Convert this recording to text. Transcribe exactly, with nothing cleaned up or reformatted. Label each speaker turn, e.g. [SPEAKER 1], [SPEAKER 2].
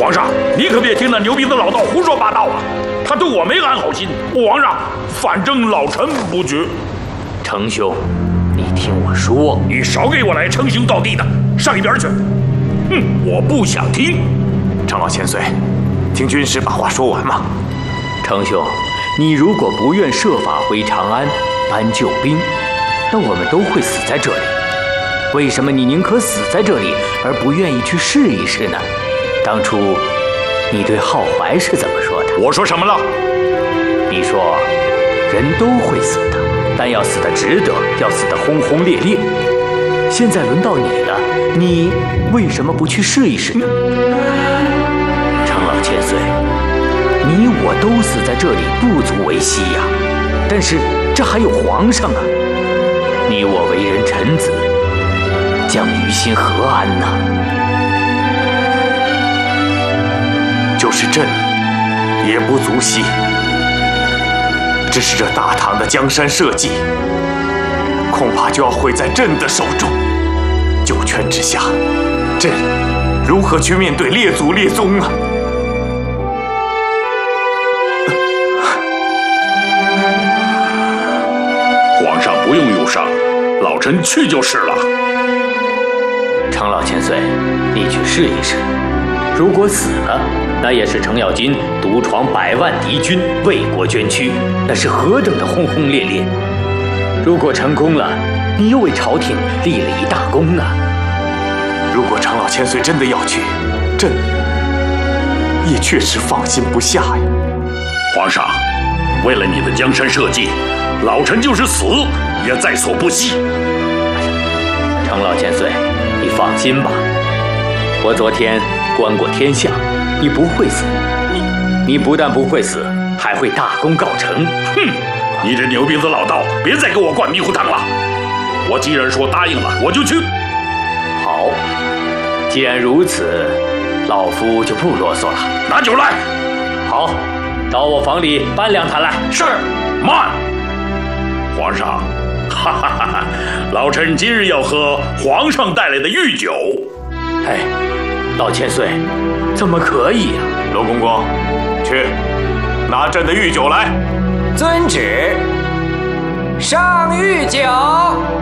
[SPEAKER 1] 皇上，你可别听那牛鼻子老道胡说八道啊！他对我没安好心。皇上，反正老臣不决。
[SPEAKER 2] 程兄，你听我说，
[SPEAKER 1] 你少给我来称兄道弟的，上一边去！哼，我不想听。
[SPEAKER 3] 长老千岁，听军师把话说完嘛。
[SPEAKER 2] 程兄，你如果不愿设法回长安搬救兵，那我们都会死在这里。为什么你宁可死在这里，而不愿意去试一试呢？当初你对浩怀是怎么说的？
[SPEAKER 1] 我说什么了？
[SPEAKER 2] 你说人都会死的，但要死得值得，要死得轰轰烈烈。现在轮到你了，你为什么不去试一试呢？程老千岁，你我都死在这里，不足为惜呀。但是这还有皇上啊，你我为人臣子，将于心何安呢？
[SPEAKER 3] 就是朕也不足惜，只是这大唐的江山社稷，恐怕就要毁在朕的手中。九泉之下，朕如何去面对列祖列宗啊？
[SPEAKER 1] 皇上不用忧伤，老臣去就是了。
[SPEAKER 2] 程老千岁，你去试一试，如果死了，那也是程咬金独闯百万敌军，为国捐躯，那是何等的轰轰烈烈！如果成功了，你又为朝廷立了一大功啊！
[SPEAKER 3] 如果程老千岁真的要去，朕也确实放心不下呀。
[SPEAKER 1] 皇上，为了你的江山社稷，老臣就是死也在所不惜。
[SPEAKER 2] 程老千岁，你放心吧，我昨天观过天象，你不会死，你你不但不会死，还会大功告成。
[SPEAKER 1] 哼，你这牛鼻子老道，别再给我灌迷糊汤了。我既然说答应了，我就去。
[SPEAKER 2] 好，既然如此，老夫就不啰嗦了。
[SPEAKER 1] 拿酒来。
[SPEAKER 2] 好，到我房里搬两坛来。
[SPEAKER 1] 是。慢。皇上，哈哈哈哈！老臣今日要喝皇上带来的御酒。
[SPEAKER 2] 哎，老千岁，怎么可以呀？
[SPEAKER 3] 罗公公，去拿朕的御酒来。
[SPEAKER 4] 遵旨，上御酒。